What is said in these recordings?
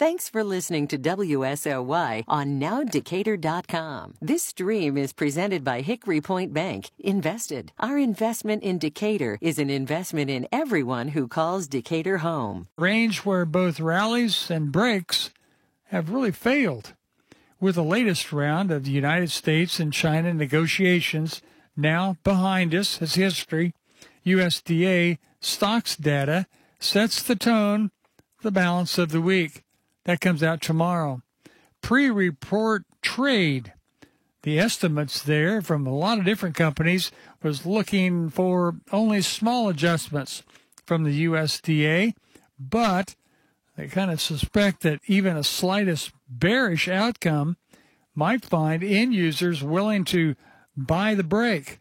Thanks for listening to WSOY on NowDecatur.com. This stream is presented by Hickory Point Bank. Invested. Our investment in Decatur is an investment in everyone who calls Decatur home. Range where both rallies and breaks have really failed. With the latest round of the United States and China negotiations now behind us as history, USDA stocks data sets the tone, the balance of the week. That comes out tomorrow. Pre-report trade. The estimates there from a lot of different companies was looking for only small adjustments from the USDA, but they kind of suspect that even a slightest bearish outcome might find end users willing to buy the break.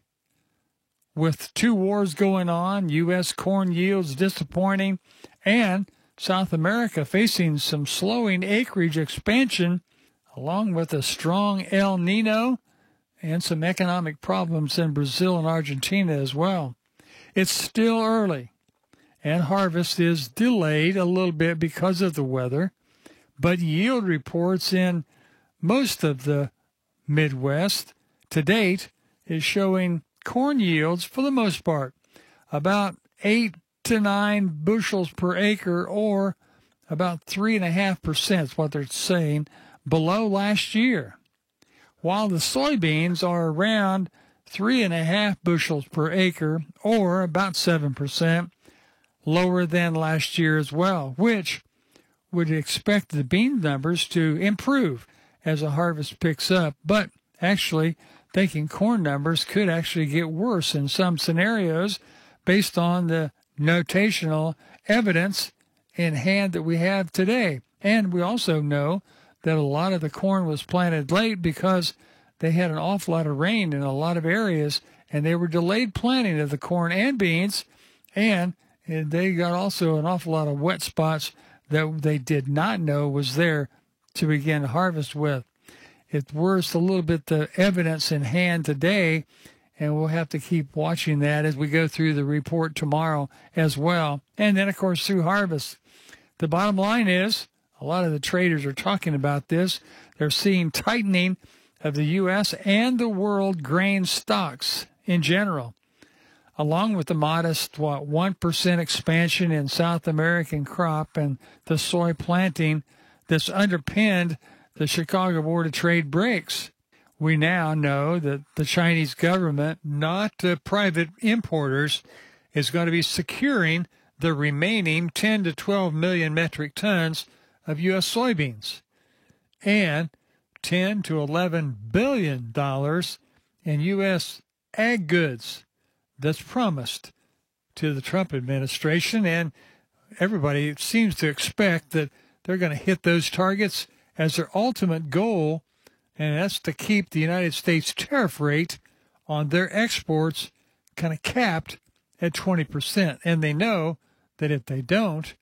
With two wars going on, U.S. corn yields disappointing, and South America facing some slowing acreage expansion, along with a strong El Nino and some economic problems in Brazil and Argentina as well. It's still early, and harvest is delayed a little bit because of the weather, but yield reports in most of the Midwest to date is showing corn yields, for the most part, about 8 to 9 bushels per acre, or about 3.5% is what they're saying, below last year, while the soybeans are around 3.5 bushels per acre, or about 7% lower than last year as well, which would expect the bean numbers to improve as the harvest picks up. But actually, thinking corn numbers could actually get worse in some scenarios based on the notational evidence in hand that we have today. And we also know that a lot of the corn was planted late because they had an awful lot of rain in a lot of areas, and they were delayed planting of the corn and beans, and they got also an awful lot of wet spots that they did not know was there to begin harvest with. It's worse a little bit the evidence in hand today, and we'll have to keep watching that as we go through the report tomorrow as well. And then, of course, through harvest. The bottom line is, a lot of the traders are talking about this. They're seeing tightening of the U.S. and the world grain stocks in general, along with the modest, 1% expansion in South American crop and the soy planting that's underpinned the Chicago Board of Trade breaks. We now know that the Chinese government, not private importers, is going to be securing the remaining 10 to 12 million metric tons of U.S. soybeans and $10 to $11 billion in U.S. ag goods that's promised to the Trump administration. And everybody seems to expect that they're going to hit those targets as their ultimate goal, and that's to keep the United States tariff rate on their exports kind of capped at 20%. And they know that if they don't,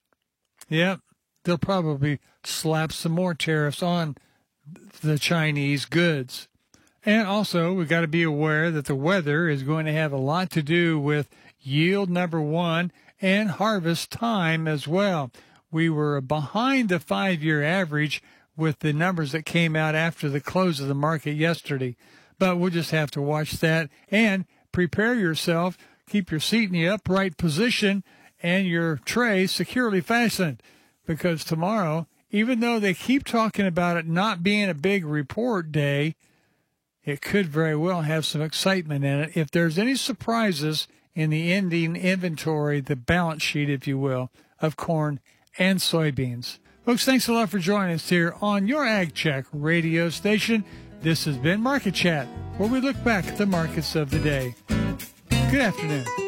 they'll probably slap some more tariffs on the Chinese goods. And also, we've got to be aware that the weather is going to have a lot to do with yield, number one, and harvest time as well. We were behind the 5-year average with the numbers that came out after the close of the market yesterday. But we'll just have to watch that and prepare yourself. Keep your seat in the upright position and your tray securely fastened, because tomorrow, even though they keep talking about it not being a big report day, it could very well have some excitement in it if there's any surprises in the ending inventory, the balance sheet, if you will, of corn and soybeans. Folks, thanks a lot for joining us here on your Ag Check radio station. This has been Market Chat, where we look back at the markets of the day. Good afternoon.